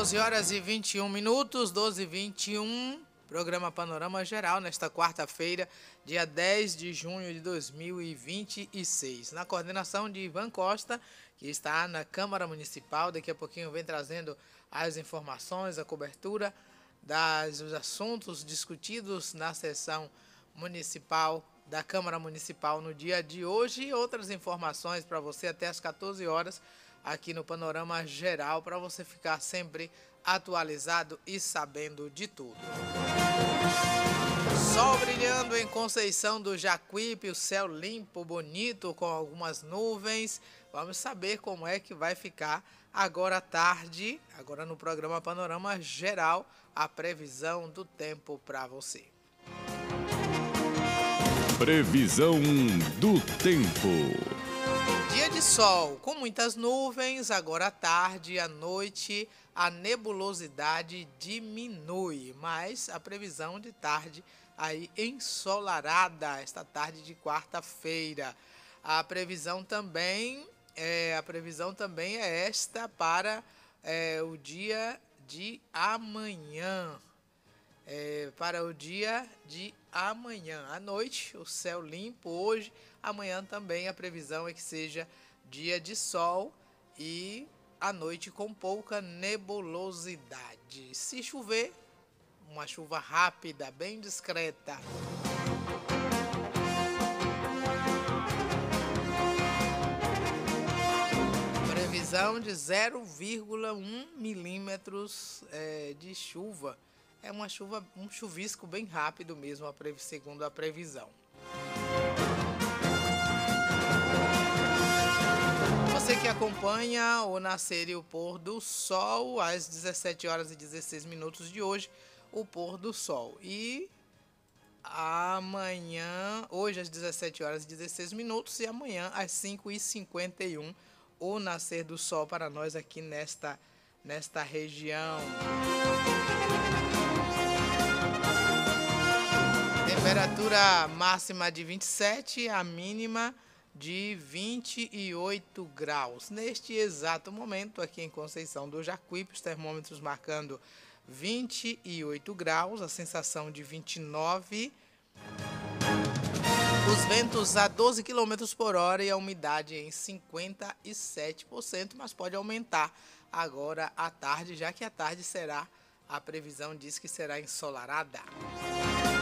12 horas e 21 minutos, 12 e 21, programa Panorama Geral, nesta quarta-feira, dia 10 de junho de 2026. Na coordenação de Ivan Costa, que está na Câmara Municipal, daqui a pouquinho vem trazendo as informações, a cobertura dos assuntos discutidos na sessão municipal da Câmara Municipal no dia de hoje e outras informações para você até às 14 horas aqui no Panorama Geral, para você ficar sempre atualizado e sabendo de tudo. Sol brilhando em Conceição do Jacuípe, o céu limpo, bonito, com algumas nuvens. Vamos saber como é que vai ficar agora à tarde, agora no programa Panorama Geral, a previsão do tempo para você. Previsão do tempo. Dia de sol, com muitas nuvens, agora à tarde e à noite a nebulosidade diminui, mas a previsão de tarde aí ensolarada, esta tarde de quarta-feira. A previsão também é esta para o dia de amanhã. Para o dia de amanhã à noite, o céu limpo hoje, amanhã também a previsão é que seja dia de sol e à noite com pouca nebulosidade. Se chover, uma chuva rápida, bem discreta. Previsão de 0,1 milímetros de chuva. É um chuvisco bem rápido mesmo, segundo a previsão. Você que acompanha o nascer e o pôr do sol, às 17 horas e 16 minutos de hoje, o pôr do sol. E amanhã, hoje às 17 horas e 16 minutos e amanhã às 5h51, o nascer do sol para nós aqui nesta região. Temperatura máxima de 27, a mínima de 28 graus. Neste exato momento, aqui em Conceição do Jacuípe, os termômetros marcando 28 graus, a sensação de 29. Os ventos a 12 km por hora e a umidade em 57%, mas pode aumentar agora à tarde, já que à tarde a previsão diz que será ensolarada.